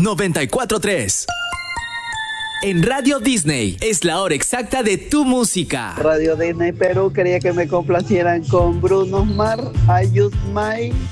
94.3. En Radio Disney es la hora exacta de tu música. Radio Disney Perú quería que me complacieran con Bruno Mars, I Use My